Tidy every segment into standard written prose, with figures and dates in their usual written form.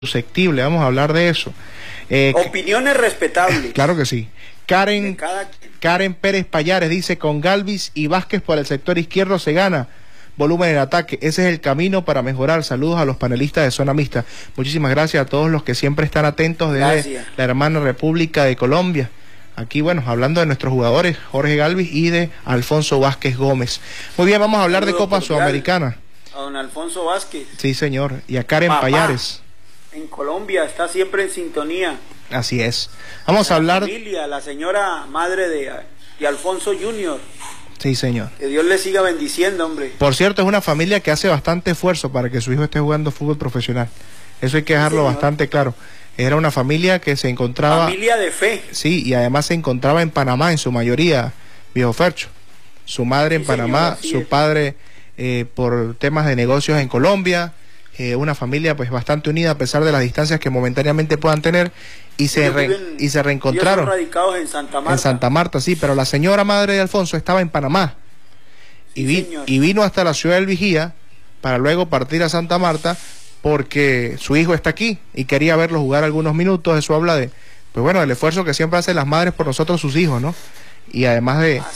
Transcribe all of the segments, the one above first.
susceptible, vamos a hablar de eso. Opiniones respetables. Claro que sí. Karen Pérez Payares dice: con Galvis y Vázquez por el sector izquierdo se gana volumen en ataque, ese es el camino para mejorar. Saludos a los panelistas de Zona Mixta. Muchísimas gracias a todos los que siempre están atentos desde la hermana República de Colombia. Aquí, bueno, hablando de nuestros jugadores, Jorge Galvis y de Alfonso Vázquez Gómez. Muy bien, vamos a hablar de Copa Sudamericana. A don Alfonso Vázquez. Sí, señor. Y a Karen Payares. En Colombia, está siempre en sintonía. Así es. Vamos a hablar... familia, la señora madre de Alfonso Junior. Sí, señor. Que Dios le siga bendiciendo, hombre. Por cierto, es una familia que hace bastante esfuerzo para que su hijo esté jugando fútbol profesional. Eso hay que dejarlo bastante claro. Era una familia que se encontraba... Familia de fe. Sí, y además se encontraba en Panamá, en su mayoría, viejo Fercho. Su madre en Panamá, su padre por temas de negocios en Colombia. Una familia pues bastante unida a pesar de las distancias que momentáneamente puedan tener, y se reencontraron. Ellos son radicados en Santa Marta. En Santa Marta, sí, pero la señora madre de Alfonso estaba en Panamá y vino hasta la ciudad del Vigía para luego partir a Santa Marta porque su hijo está aquí y quería verlo jugar algunos minutos. Eso habla de, pues bueno, del esfuerzo que siempre hacen las madres por nosotros, sus hijos, ¿no? Y además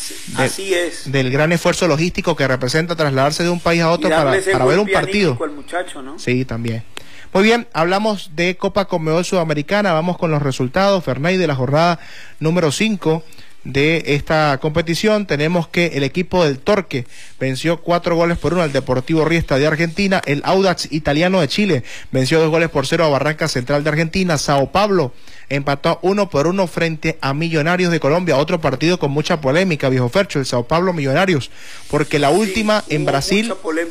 del gran esfuerzo logístico que representa trasladarse de un país a otro para ver un partido. El muchacho, ¿no? Sí, también. Muy bien, hablamos de Copa Conmebol Sudamericana. Vamos con los resultados, Ferney, de la jornada número 5 de esta competición. Tenemos que el equipo del Torque venció 4-1 al Deportivo Riestra de Argentina. El Audax Italiano de Chile venció 2-0 a Barranca Central de Argentina. Sao Paulo empató 1-1 frente a Millonarios de Colombia. Otro partido con mucha polémica, viejo Fercho, el Sao Paulo Millonarios, porque la última en Brasil,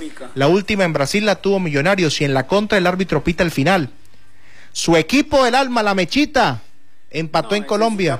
la tuvo Millonarios, y en la contra el árbitro pita el final. Su equipo del alma, la Mechita, empató en Colombia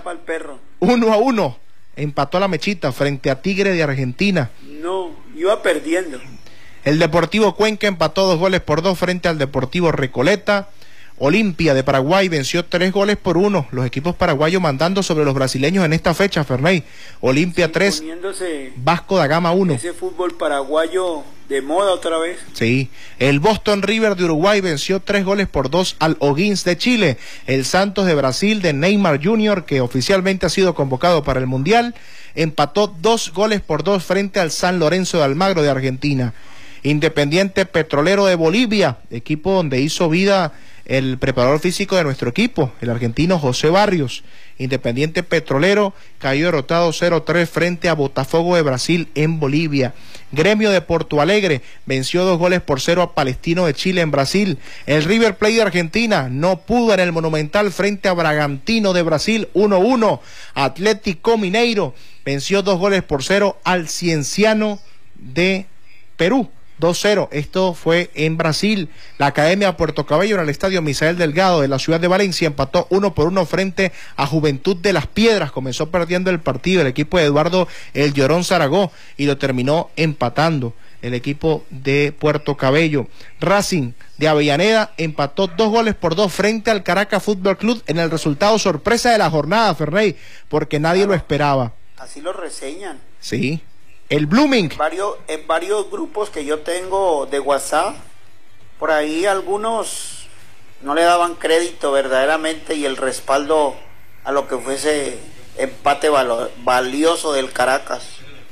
1-1, empató la Mechita frente a Tigre de Argentina. No, iba perdiendo. El Deportivo Cuenca empató 2-2 frente al Deportivo Recoleta. Olimpia de Paraguay venció 3-1. Los equipos paraguayos mandando sobre los brasileños en esta fecha, Ferney. Olimpia 3, Vasco da Gama 1. Ese fútbol paraguayo de moda otra vez. Sí. El Boston River de Uruguay venció 3-2 al O'Higgins de Chile. El Santos de Brasil de Neymar Jr., que oficialmente ha sido convocado para el Mundial, empató 2-2 frente al San Lorenzo de Almagro de Argentina. Independiente Petrolero de Bolivia, equipo donde hizo vida el preparador físico de nuestro equipo, el argentino José Barrios. Independiente Petrolero cayó derrotado 0-3 frente a Botafogo de Brasil en Bolivia. Gremio de Porto Alegre venció 2-0 a Palestino de Chile en Brasil. El River Plate de Argentina no pudo en el Monumental frente a Bragantino de Brasil 1-1. Atlético Mineiro venció 2-0 al Cienciano de Perú 2-0, esto fue en Brasil. La Academia Puerto Cabello en el Estadio Misael Delgado de la ciudad de Valencia empató 1-1 frente a Juventud de las Piedras. Comenzó perdiendo el partido el equipo de Eduardo El Llorón Zaragoza y lo terminó empatando el equipo de Puerto Cabello. Racing de Avellaneda empató 2-2 frente al Caracas Fútbol Club en el resultado sorpresa de la jornada, Ferney, porque nadie lo esperaba. Así lo reseñan. Sí. El Blooming. En varios grupos que yo tengo de WhatsApp, por ahí algunos no le daban crédito verdaderamente y el respaldo a lo que fue ese empate valioso del Caracas.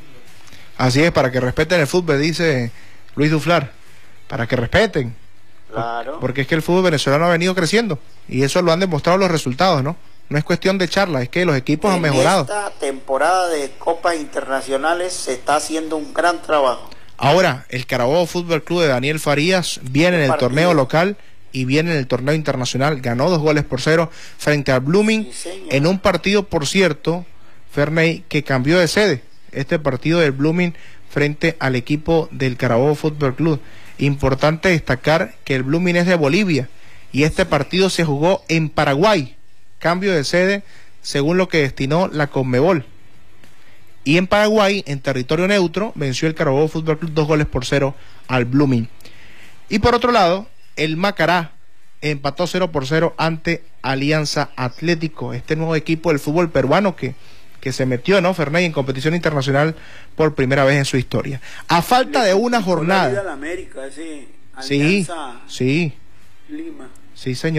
Así es, para que respeten el fútbol, dice Luis Duflar, para que respeten. Claro. Porque es que el fútbol venezolano ha venido creciendo y eso lo han demostrado los resultados, ¿no? No es cuestión de charla, es que los equipos han mejorado. Esta temporada de Copas Internacionales se está haciendo un gran trabajo. Ahora, el Carabobo Fútbol Club de Daniel Farías viene en el torneo local y viene en el torneo internacional. Ganó 2-0 frente al Blooming, en un partido, por cierto, Ferney, que cambió de sede. Este partido del Blooming frente al equipo del Carabobo Fútbol Club. Importante destacar que el Blooming es de Bolivia y este partido se jugó en Paraguay. Cambio de sede según lo que destinó la Conmebol. Y en Paraguay, en territorio neutro, venció el Carabobo Fútbol Club 2-0 al Blooming. Y por otro lado, el Macará empató 0-0 ante Alianza Atlético, este nuevo equipo del fútbol peruano que se metió, ¿no, Ferney, en competición internacional por primera vez en su historia. A falta de una jornada. América, sí, sí. Lima. Sí, señor.